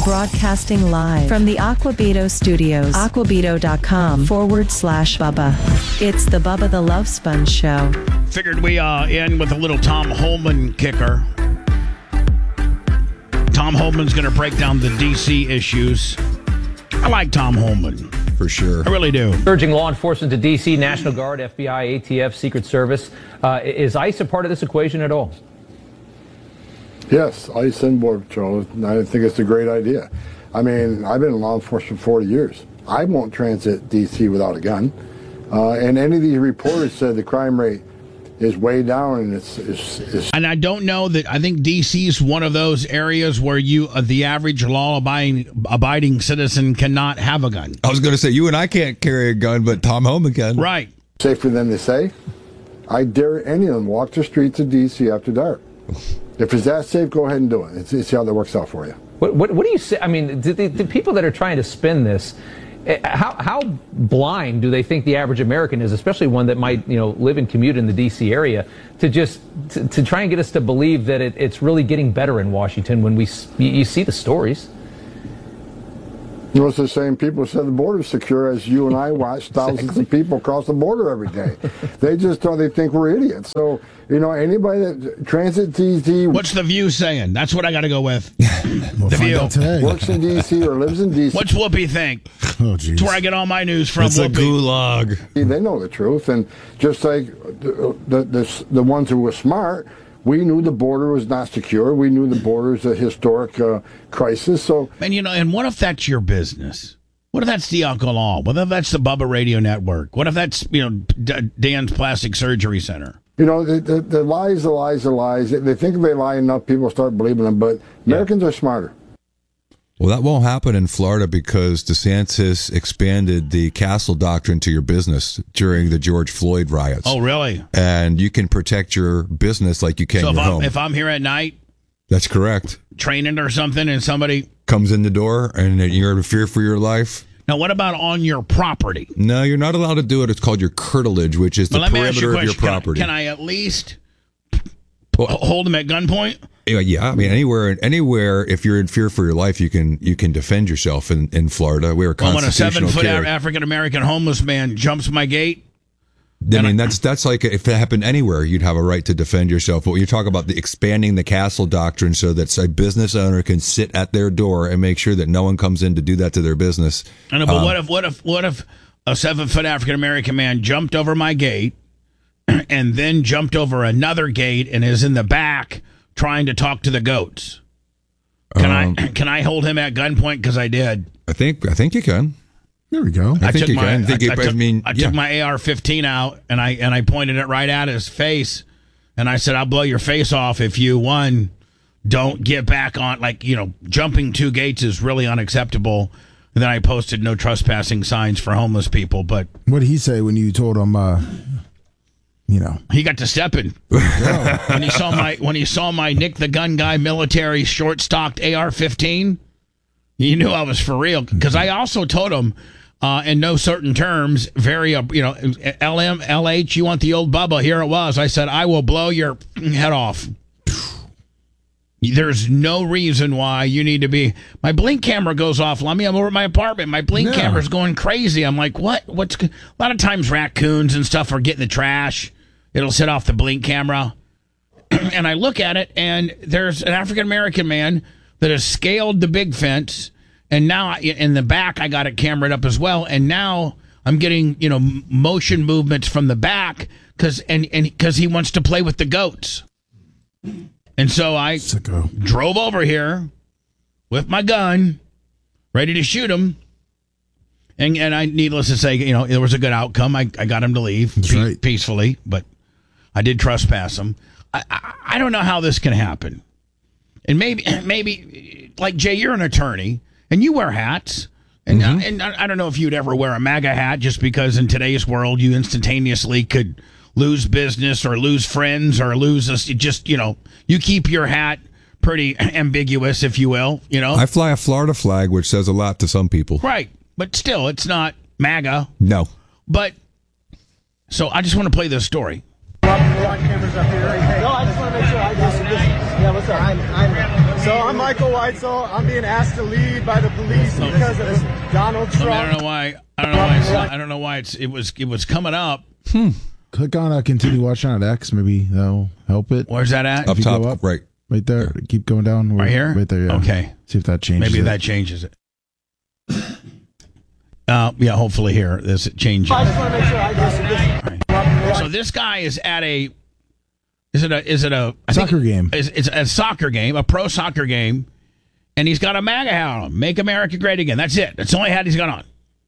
Broadcasting live from the Aquabito Studios. Aquabito.com/Bubba. It's the Bubba the Love Sponge Show. Figured we end with a little Tom Holman kicker. Tom Holman's going to break down the D.C. issues. I like Tom Holman. For sure. I really do. Urging law enforcement to D.C., National Guard, FBI, ATF, Secret Service. Is ICE a part of this equation at all? Yes, ICE and Border Patrol, and I think it's a great idea. I mean, I've been in law enforcement for 40 years. I won't transit D.C. without a gun. And any of these reporters said the crime rate is way down, and it's And I don't know that. I think D.C. is one of those areas where the average law-abiding citizen cannot have a gun. I was going to say, you and I can't carry a gun, but Tom Holman can. Right. safer than they say. I dare any of them walk the streets of D.C. after dark. If it's that safe, go ahead and do it. See how that works out for you. What do you say? I mean, the people that are trying to spin this, how blind do they think the average American is, especially one that might live and commute in the D.C. area, to try and get us to believe that it's really getting better in Washington when you see the stories? It's the same people who said the border's secure as you and I watch thousands of people cross the border every day. They think we're idiots. So, anybody that transits D.C. What's The View saying? That's what I got to go with. We'll The View. today. Works in D.C. or lives in D.C. What's Whoopi think? Oh, geez. That's where I get all my news from. It's a Whoopi. gulag. They know the truth. And just like the ones who were smart, we knew the border was not secure. We knew the border is a historic crisis. So, and what if that's your business? What if that's the alcohol? What if that's the Bubba Radio Network? What if that's Dan's Plastic Surgery Center? the lies, the lies. They think if they lie enough, people start believing them. But Americans are smarter. Well, that won't happen in Florida because DeSantis expanded the castle doctrine to your business during the George Floyd riots. Oh, really? And you can protect your business like you can your home. If I'm here at night, that's correct. Training or something, and somebody comes in the door and you're in fear for your life. Now, what about on your property? No, you're not allowed to do it. It's called your curtilage, which is the perimeter of your property. Can I at least hold them at gunpoint? Yeah, I mean, anywhere. If you're in fear for your life, you can defend yourself. In Florida, we are constitutional when a 7-foot carry. African American homeless man jumps my gate, I mean, that's like if it happened anywhere, you'd have a right to defend yourself. But when you talk about expanding the castle doctrine so that a business owner can sit at their door and make sure that no one comes in to do that to their business. I know, but what if a 7-foot African American man jumped over my gate and then jumped over another gate and is in the back trying to talk to the goats? Can I hold him at gunpoint? Because I did. I think you can. There we go. I think you can. I took my AR-15 out and I pointed it right at his face, and I said, "I'll blow your face off if you don't get back on." Jumping 2 gates is really unacceptable. And then I posted no trespassing signs for homeless people. But what did he say when you told him? He got to stepping. when he saw my Nick the Gun Guy military short stocked AR-15, he knew I was for real. Because I also told him, in no certain terms, LM, LH, you want the old Bubba? Here it was. I said, I will blow your head off. There's no reason why you need to be. My blink camera goes off. I'm over at my apartment. My blink camera's going crazy. I'm like, what? A lot of times raccoons and stuff are getting the trash. It'll set off the blink camera. And I look at it, and there's an African-American man that has scaled the big fence. And now in the back, I got it cameraed up as well. And now I'm getting, motion movements from the back because he wants to play with the goats. And so I drove over here with my gun, ready to shoot him. And I, needless to say, it was a good outcome. I got him to leave peacefully, but I did trespass him. I don't know how this can happen. And maybe like Jay, you're an attorney and you wear hats. And, and I don't know if you'd ever wear a MAGA hat just because in today's world you instantaneously could lose business or lose friends or lose us. You keep your hat pretty ambiguous, if you will. I fly a Florida flag, which says a lot to some people. Right. But still, it's not MAGA. No. But, so I just want to play this story. We're on cameras up here. No, I just want to make sure. Yeah, what's up? So I'm Michael Weitzel. I'm being asked to leave by the police because of Donald Trump. I don't know why. It was coming up. Click on continue watching on X. Maybe that'll help it. Where's that at? Up you top, go up, right. Right there. Keep going down. Right here? Right there, yeah. Okay. See if that changes Maybe it. that changes it. Yeah, hopefully here this changes. I just want to make sure I just. So this guy is at a. Is it a Soccer game. It's a soccer game, a pro soccer game, and he's got a MAGA hat on. Make America Great Again. That's it. That's the only hat he's got on.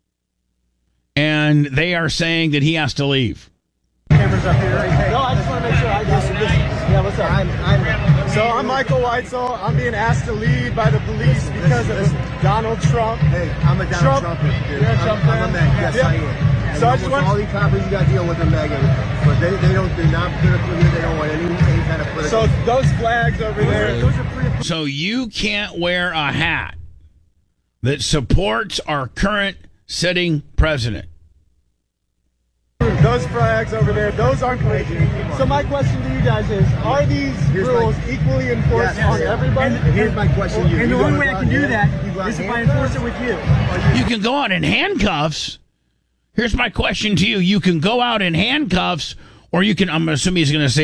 And they are saying that he has to leave. Cameras up here. No, I just want to make sure I just. Yeah, what's up? I'm Michael Weitzel. I'm being asked to leave by the police because of Donald Trump. Hey, I'm a Donald Trump. You're a Trump fan? I'm a MAGA. Yes, I am. So I just want all these coppers you got to deal with them MAGA, but they're not political here. They don't want any kind of political. So those flags over there. Those are pretty. So you can't wear a hat that supports our current sitting president. Those flags over there, those aren't political. So my question to you guys is, are these rules equally enforced on everybody? Here's my question to you. And the only way I can do that is if I enforce it with you. You can go out in handcuffs. Here's my question to you. You can go out in handcuffs, or you can, I'm assuming he's going to say,